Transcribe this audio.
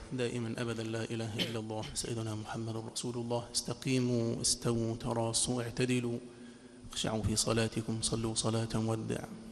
دائما أبدا لا إله إلا الله سيدنا محمد رسول الله. استقيموا، استووا، تراصوا، اعتدلوا، اخشعوا في صلاتكم، صلوا صلاة ودع.